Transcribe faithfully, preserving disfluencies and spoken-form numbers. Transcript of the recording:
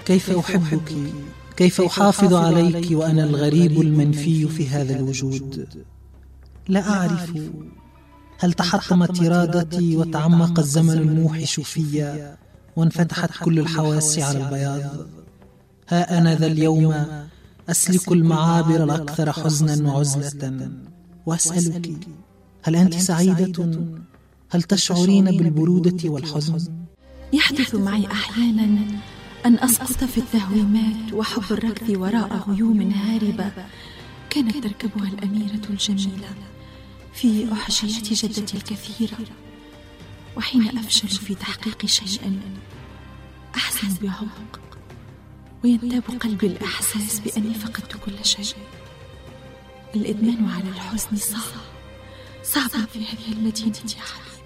كيف أحبك، كيف أحافظ عليك وأنا الغريب المنفي في هذا الوجود. لا أعرف، هل تحطمت إرادتي وتعمق الزمن الموحش في وانفتحت كل الحواس على البياض؟ ها أنا ذا اليوم أسلك المعابر الأكثر حزنا وعزلة، وأسألك هل أنت سعيدة؟ هل تشعرين بالبرودة والحزن؟ يحدث معي أحيانا أن أسقط في التهويمات وحب الركض وراء غيوم هاربة كانت تركبها الأميرة الجميلة في أحجية جدتي الكثيرة. وحين أفشل في تحقيق شيء أحزن بعمق، وينتاب قلبي الإحساس بأني فقدت كل شيء. الإدمان على الحزن صعب صعب في هذه المدينة يا حبيبي.